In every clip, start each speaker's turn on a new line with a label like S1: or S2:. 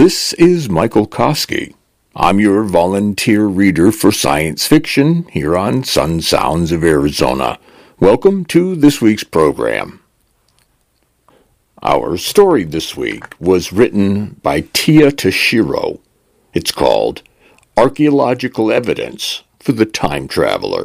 S1: This is Michael Koski. I'm your volunteer reader for science fiction here on Sun Sounds of Arizona. Welcome to this week's program. Our story this week was written by Tia Tashiro. It's called Archaeological Evidence for the Time Traveler.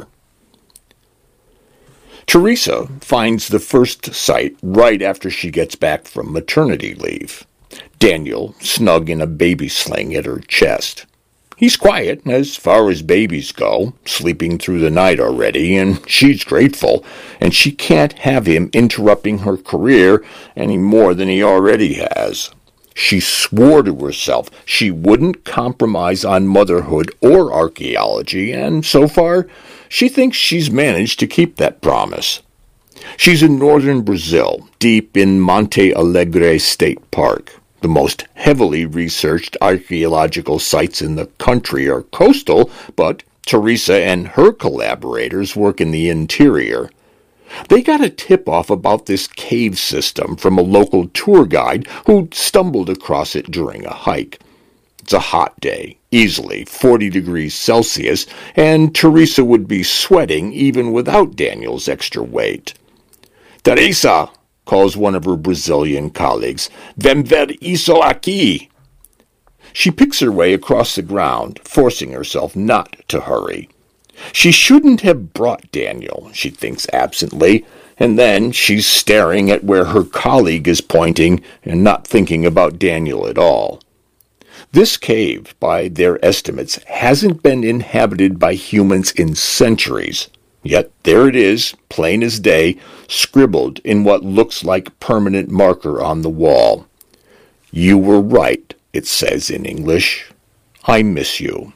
S1: Teresa finds the first site right after she gets back from maternity leave. Daniel snug in a baby sling at her chest. He's quiet as far as babies go, sleeping through the night already, and she's grateful, and she can't have him interrupting her career any more than he already has. She swore to herself she wouldn't compromise on motherhood or archaeology, and so far, she thinks she's managed to keep that promise. She's in northern Brazil, deep in Monte Alegre State Park. The most heavily researched archaeological sites in the country are coastal, but Teresa and her collaborators work in the interior. They got a tip-off about this cave system from a local tour guide who stumbled across it during a hike. It's a hot day, easily 40 degrees Celsius, and Teresa would be sweating even without Daniel's extra weight. "Teresa," calls one of her Brazilian colleagues, "Vem ver isso aqui." She picks her way across the ground, forcing herself not to hurry. She shouldn't have brought Daniel, she thinks absently, and then she's staring at where her colleague is pointing and not thinking about Daniel at all. This cave, by their estimates, hasn't been inhabited by humans in centuries. Yet there it is, plain as day, scribbled in what looks like permanent marker on the wall. "You were right," it says in English. "I miss you."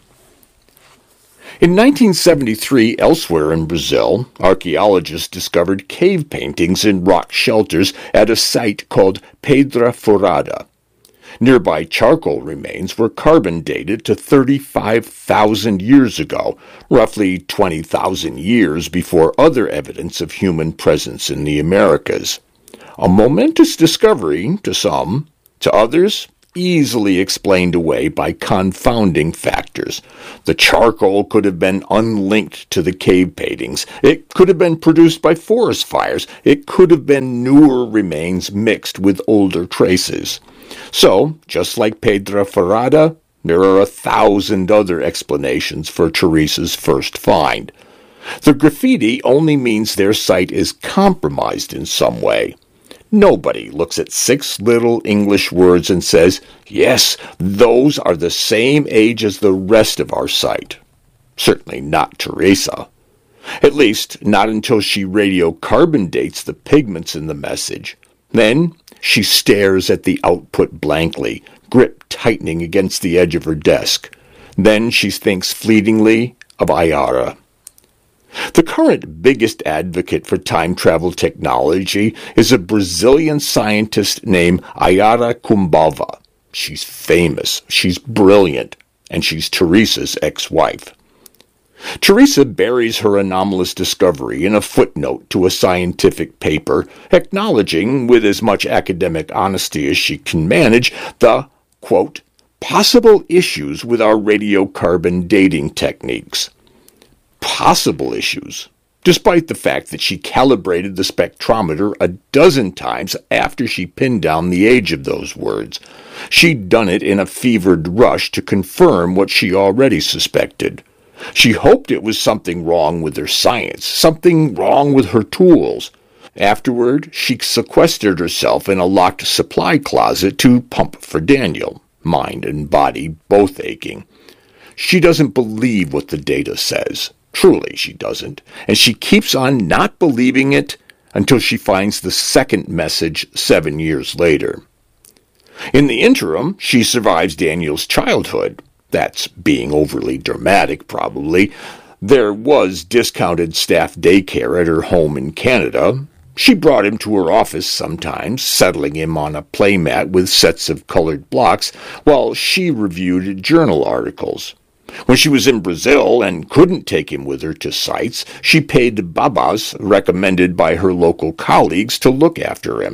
S1: In 1973, elsewhere in Brazil, archaeologists discovered cave paintings in rock shelters at a site called Pedra Furada. Nearby charcoal remains were carbon dated to 35,000 years ago, roughly 20,000 years before other evidence of human presence in the Americas. A momentous discovery to some, to others, easily explained away by confounding factors. The charcoal could have been unlinked to the cave paintings. It could have been produced by forest fires. It could have been newer remains mixed with older traces. So, just like Pedra Furada, there are 1,000 other explanations for Teresa's first find. The graffiti only means their site is compromised in some way. Nobody looks at 6 little English words and says, "Yes, those are the same age as the rest of our site." Certainly not Teresa. At least, not until she radiocarbon dates the pigments in the message. Then, she stares at the output blankly, grip tightening against the edge of her desk. Then she thinks fleetingly of Ayara. The current biggest advocate for time travel technology is a Brazilian scientist named Ayara Kumbava. She's famous, she's brilliant, and she's Teresa's ex-wife. Teresa buries her anomalous discovery in a footnote to a scientific paper, acknowledging, with as much academic honesty as she can manage, the, quote, possible issues with our radiocarbon dating techniques. Possible issues, despite the fact that she calibrated the spectrometer a dozen times after she pinned down the age of those words. She'd done it in a fevered rush to confirm what she already suspected. She hoped it was something wrong with her science, something wrong with her tools. Afterward, she sequestered herself in a locked supply closet to pump for Daniel, mind and body both aching. She doesn't believe what the data says. Truly, she doesn't. And she keeps on not believing it until she finds the second message 7 years later. In the interim, she survives Daniel's childhood. That's being overly dramatic, probably. There was discounted staff daycare at her home in Canada. She brought him to her office sometimes, settling him on a playmat with sets of colored blocks, while she reviewed journal articles. When she was in Brazil and couldn't take him with her to sites, she paid babas recommended by her local colleagues to look after him.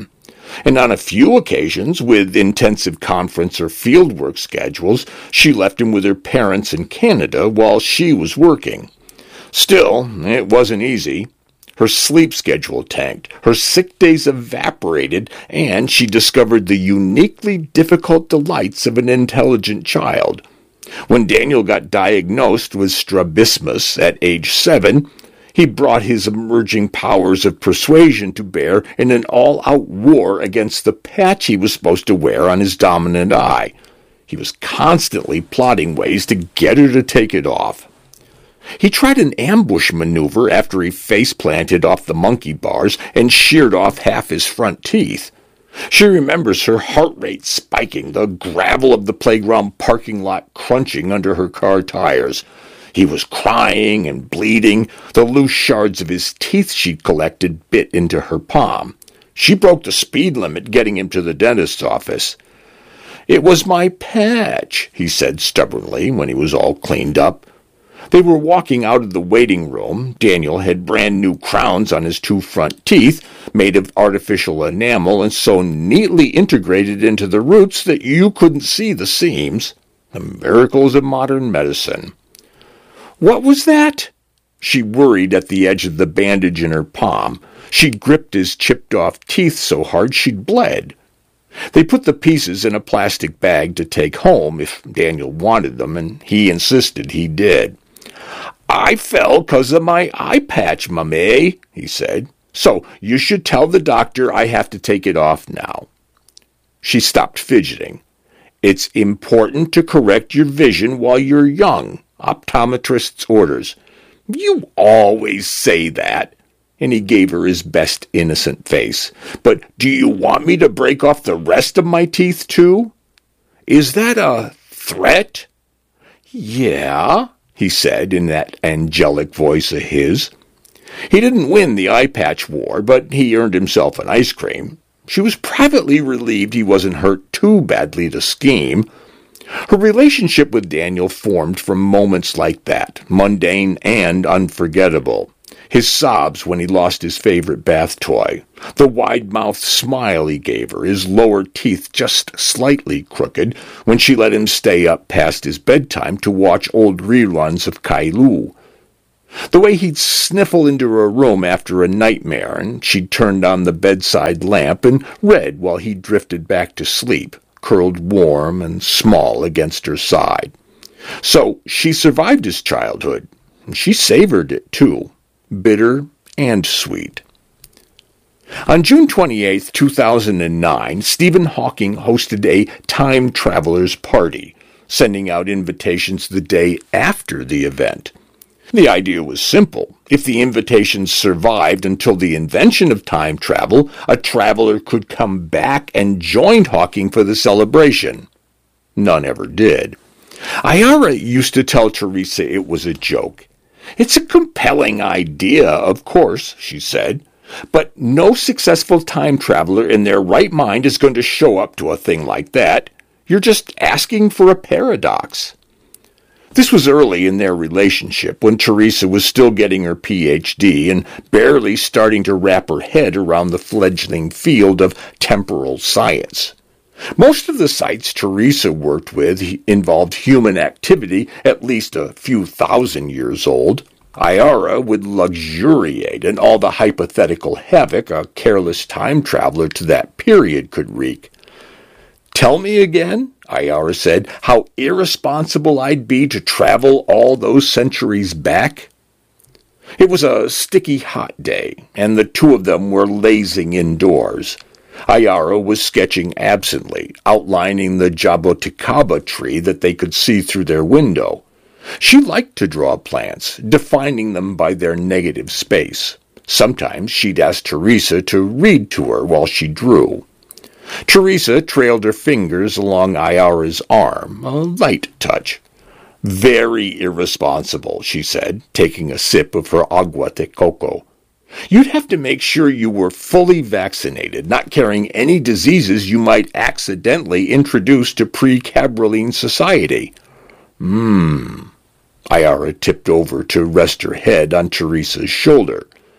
S1: And on a few occasions, with intensive conference or fieldwork schedules, she left him with her parents in Canada while she was working. Still, it wasn't easy. Her sleep schedule tanked, her sick days evaporated, and she discovered the uniquely difficult delights of an intelligent child. When Daniel got diagnosed with strabismus at age 7, he brought his emerging powers of persuasion to bear in an all-out war against the patch he was supposed to wear on his dominant eye. He was constantly plotting ways to get her to take it off. He tried an ambush maneuver after he face-planted off the monkey bars and sheared off half his front teeth. She remembers her heart rate spiking, the gravel of the playground parking lot crunching under her car tires. He was crying and bleeding. The loose shards of his teeth she'd collected bit into her palm. She broke the speed limit getting him to the dentist's office. "It was my patch," he said stubbornly when he was all cleaned up. They were walking out of the waiting room. Daniel had brand new crowns on his 2 front teeth, made of artificial enamel and so neatly integrated into the roots that you couldn't see the seams. The miracles of modern medicine. "What was that?" She worried at the edge of the bandage in her palm. She'd gripped his chipped-off teeth so hard she'd bled. They put the pieces in a plastic bag to take home if Daniel wanted them, and he insisted he did. "I fell 'cause of my eye patch, Mamie," he said. "So you should tell the doctor I have to take it off now." She stopped fidgeting. "It's important to correct your vision while you're young. Optometrist's orders." "You always say that." And he gave her his best innocent face. "But do you want me to break off the rest of my teeth, too?" "Is that a threat?" "Yeah," he said in that angelic voice of his. He didn't win the eye patch war, but he earned himself an ice cream. She was privately relieved he wasn't hurt too badly to scheme. Her relationship with Daniel formed from moments like that, mundane and unforgettable. His sobs when he lost his favorite bath toy, the wide-mouthed smile he gave her, his lower teeth just slightly crooked when she let him stay up past his bedtime to watch old reruns of Kailu. The way he'd sniffle into her room after a nightmare, and she'd turned on the bedside lamp and read while he drifted back to sleep, curled warm and small against her side. So she survived his childhood, and she savored it too. Bitter and sweet. On June 28, 2009, Stephen Hawking hosted a time traveler's party, sending out invitations the day after the event. The idea was simple. If the invitations survived until the invention of time travel, a traveler could come back and join Hawking for the celebration. None ever did. Ayara used to tell Teresa it was a joke. "It's a compelling idea, of course," she said, "but no successful time traveler in their right mind is going to show up to a thing like that. You're just asking for a paradox." This was early in their relationship, when Teresa was still getting her Ph.D. and barely starting to wrap her head around the fledgling field of temporal science. Most of the sites Teresa worked with involved human activity at least a few thousand years old. Ayara would luxuriate in all the hypothetical havoc a careless time traveler to that period could wreak. "Tell me again," Ayara said, "how irresponsible I'd be to travel all those centuries back." It was a sticky hot day, and the two of them were lazing indoors. Ayara was sketching absently, outlining the jaboticaba tree that they could see through their window. She liked to draw plants, defining them by their negative space. Sometimes she'd ask Teresa to read to her while she drew. Teresa trailed her fingers along Ayara's arm, a light touch. "Very irresponsible," she said, taking a sip of her agua de coco. "You'd have to make sure you were fully vaccinated, not carrying any diseases you might accidentally introduce to pre-Cabroline society." Ayara tipped over to rest her head on Teresa's shoulder.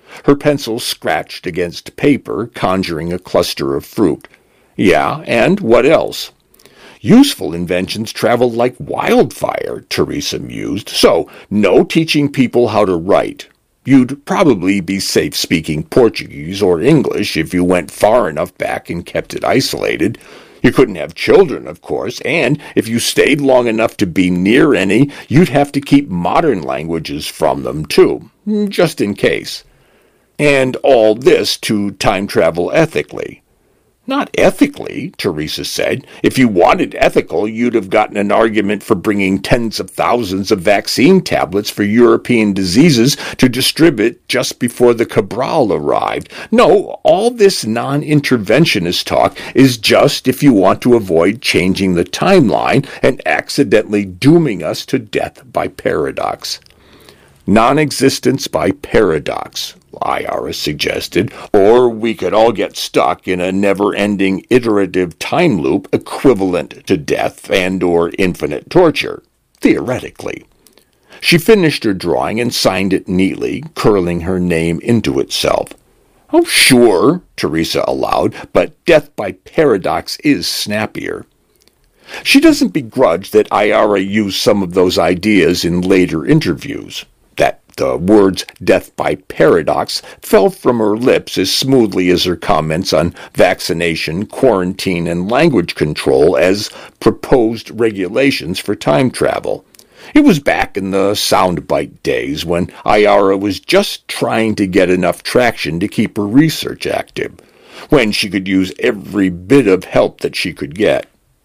S1: Her pencil scratched against paper, conjuring a cluster of fruit. Yeah, and what else? Useful inventions travel like wildfire, Teresa mused, so no teaching people how to write. You'd probably be safe speaking Portuguese or English if you went far enough back and kept it isolated. You couldn't have children, of course, and if you stayed long enough to be near any, you'd have to keep modern languages from them, too, just in case. And all this to time travel ethically. Not ethically, Teresa said. If you wanted ethical, you'd have gotten an argument for bringing tens of thousands of vaccine tablets for European diseases to distribute just before the Cabral arrived. No, all this non-interventionist talk is just if you want to avoid changing the timeline and accidentally dooming us to death by paradox. Non-existence by paradox, Ayara suggested, or we could all get stuck in a never-ending iterative time loop equivalent to death and or infinite torture, theoretically. She finished her drawing and signed it neatly, curling her name into itself. Oh, sure, Teresa allowed, but death by paradox is snappier. She doesn't begrudge that Ayara used some of those ideas in later interviews. That the words death by paradox fell from her lips as smoothly as her comments on vaccination, quarantine, and language control as proposed regulations for time travel. It was back in the soundbite days when Ayara was just trying to get enough traction to keep her research active, when she could use every bit of help that she could get.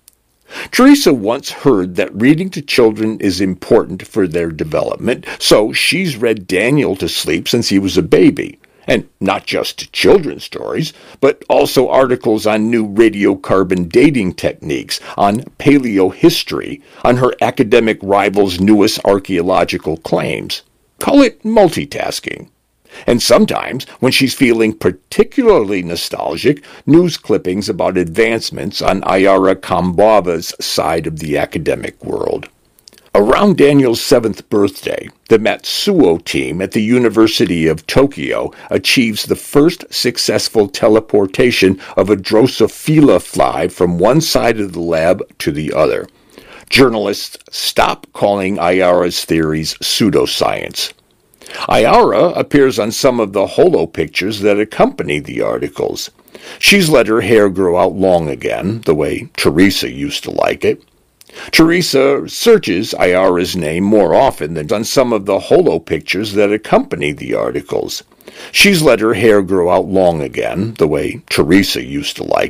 S1: Teresa once heard that reading to children is important for their development, so she's read Daniel to sleep since he was a baby. And not just children's stories, but also articles on new radiocarbon dating techniques, on paleohistory, on her academic rival's newest archaeological claims. Call it multitasking. And sometimes, when she's feeling particularly nostalgic, news clippings about advancements on Ayara Kambava's side of the academic world. Around Daniel's 7th birthday, the Matsuo team at the University of Tokyo achieves the first successful teleportation of a Drosophila fly from one side of the lab to the other. Journalists stop calling Ayara's theories pseudoscience. Ayara appears on some of the holo pictures that accompany the articles. She's let her hair grow out long again, the way Teresa used to like it. Teresa searches Ayara's name more often than on some of the holo pictures that accompany the articles. She's let her hair grow out long again, the way Teresa used to like